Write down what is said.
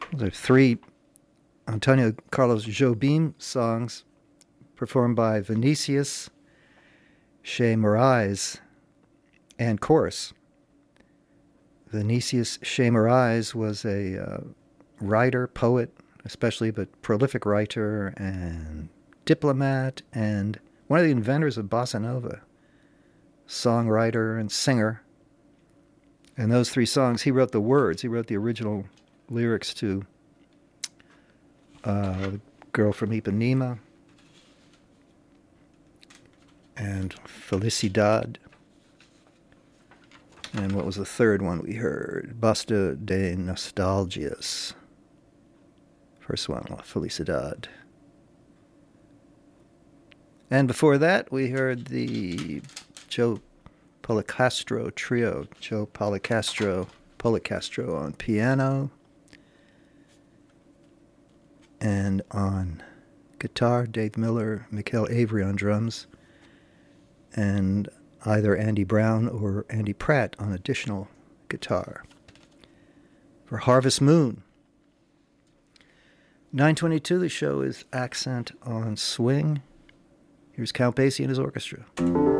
There are three Antonio Carlos Jobim songs performed by Vinicius Che Moraes and chorus. Vinicius Che Moraes was a writer, poet, especially, but prolific writer and diplomat, and one of the inventors of bossa nova, songwriter and singer. And those three songs, he wrote the words. He wrote the original lyrics to The Girl from Ipanema and Felicidad. And what was the third one we heard? Basta de Nostalgias. First one, Felicidad. And before that, we heard the Joe Policastro trio. Joe Policastro on piano. And on guitar, Dave Miller, Mikhail Avery on drums. And either Andy Brown or Andy Pratt on additional guitar. For Harvest Moon. 9:22, the show is Accent on Swing. Here's Count Basie and his orchestra.